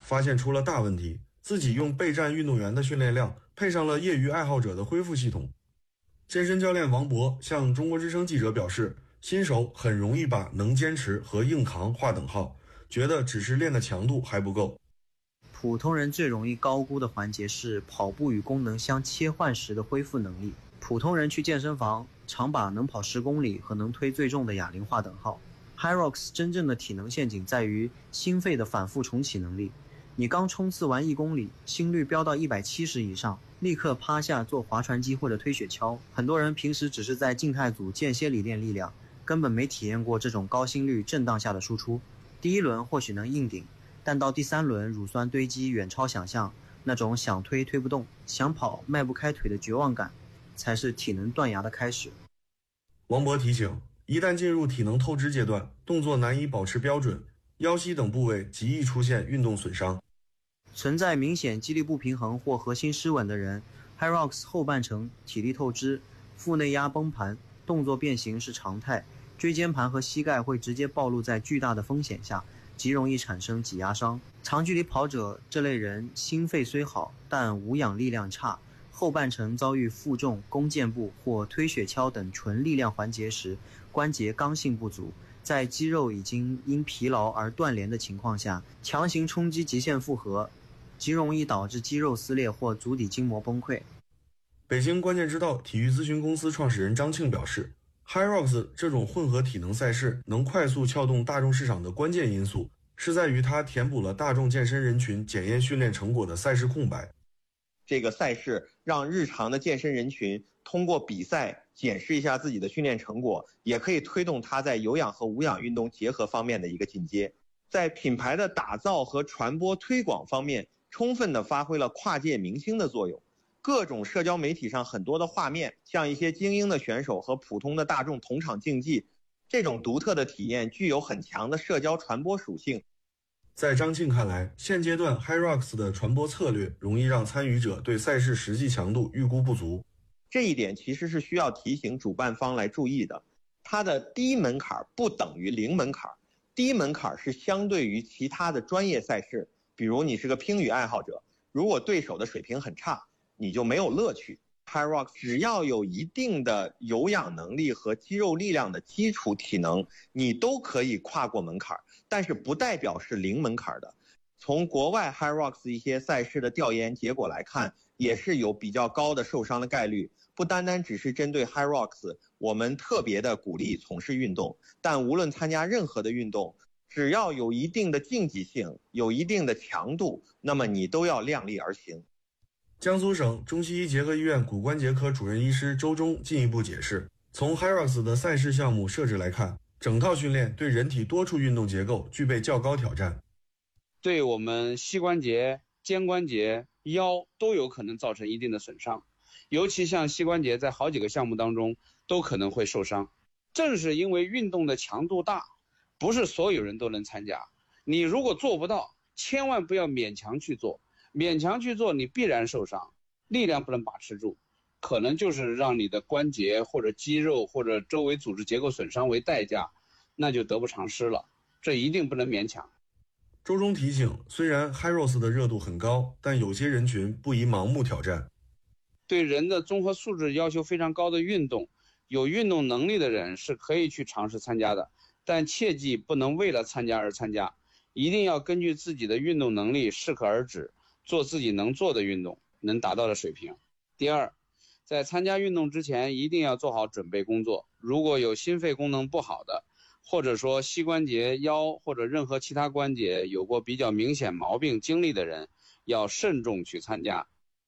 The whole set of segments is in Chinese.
发现出了大问题，自己用备战运动员的训练量配上了业余爱好者的恢复系统。健身教练王博向中国之声记者表示，新手很容易把能坚持和硬扛划等号，觉得只是练的强度还不够。 普通人最容易高估的环节是跑步与功能相切换时的恢复能力。普通人去健身房常把能跑10公里和能推最重的哑铃划等号。HYROX 真正的体能陷阱在于心肺的反复重启能力。你刚冲刺完1公里，心率飙到170以上，立刻趴下做划船机或者推雪橇。很多人平时只是在静态组间歇里练力量，根本没体验过这种高心率震荡下的输出。第一轮或许能硬顶，但到第3轮乳酸堆积远超想象，那种想推推不动，想跑迈不开腿的绝望感，才是体能断崖的开始。 王博提醒，一旦进入体能透支阶段，动作难以保持标准，腰膝等部位极易出现运动损伤。 存在明显肌力不平衡或核心失稳的人， HYROX 后半程体力透支，腹内压崩盘，动作变形是常态，椎间盘和膝盖会直接暴露在巨大的风险下，极容易产生挤压伤。长距离跑者这类人心肺虽好，但无氧力量差，后半程遭遇负重、弓箭步或推雪橇等纯力量环节时，关节刚性不足，在肌肉已经因疲劳而断连的情况下，强行冲击极限负荷，极容易导致肌肉撕裂或足底筋膜崩溃。 北京关键之道体育咨询公司创始人张庆表示， HYROX 这种混合体能赛事能快速撬动大众市场的关键因素，是在于它填补了大众健身人群检验训练成果的赛事空白。 这个赛事让日常的健身人群通过比赛检视一下自己的训练成果，也可以推动他在有氧和无氧运动结合方面的一个进阶。在品牌的打造和传播推广方面，充分地发挥了跨界明星的作用。各种社交媒体上很多的画面，像一些精英的选手和普通的大众同场竞技，这种独特的体验具有很强的社交传播属性。 在张庆看来，现阶段 HYROX 的传播策略容易让参与者对赛事实际强度预估不足。 这一点其实是需要提醒主办方来注意的。它的低门槛不等于零门槛，低门槛是相对于其他的专业赛事，比如你是个乒羽爱好者，如果对手的水平很差，你就没有乐趣。HYROX 只要有一定的有氧能力和肌肉力量的基础体能，你都可以跨过门槛，但是不代表是零门槛的。从国外 HYROX 一些赛事的调研结果来看，也是有比较高的受伤的概率。不单单只是针对 HYROX， 我们特别的鼓励从事运动，但无论参加任何的运动，只要有一定的竞技性，有一定的强度，那么你都要量力而行。 江苏省中西医结合医院骨关节科主任医师周忠进一步解释，从 HYROX 的赛事项目设置来看，整套训练对人体多处运动结构具备较高挑战， 对我们膝关节、肩关节、腰都有可能造成一定的损伤，尤其像膝关节在好几个项目当中都可能会受伤。正是因为运动的强度大，不是所有人都能参加，你如果做不到，千万不要勉强去做，勉强去做你必然受伤，力量不能把持住，可能就是让你的关节或者肌肉或者周围组织结构损伤为代价，那就得不偿失了，这一定不能勉强。 周忠提醒，虽然 HYROX 的热度很高，但有些人群不宜盲目挑战。 对人的综合素质要求非常高的运动，有运动能力的人是可以去尝试参加的，但切记不能为了参加而参加，一定要根据自己的运动能力适可而止，做自己能做的运动，能达到的水平。第二，在参加运动之前一定要做好准备工作，如果有心肺功能不好的，或者说膝关节、腰或者任何其他关节有过比较明显毛病经历的人，要慎重去参加。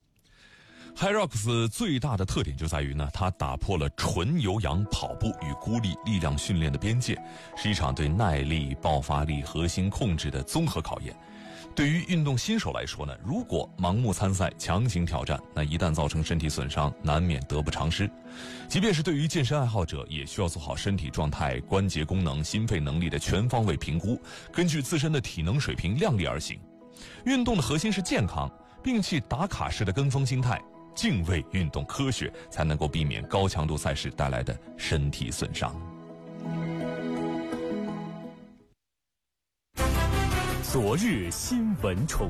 HYROX 最大的特点就在于呢，它打破了纯有氧跑步与孤立力量训练的边界，是一场对耐力、爆发力、核心控制的综合考验。对于运动新手来说呢，如果盲目参赛、强行挑战，那一旦造成身体损伤，难免得不偿失。即便是对于健身爱好者，也需要做好身体状态、关节功能、心肺能力的全方位评估，根据自身的体能水平量力而行。运动的核心是健康，摒弃打卡式的跟风心态，敬畏运动科学，才能够避免高强度赛事带来的身体损伤。 昨日新闻重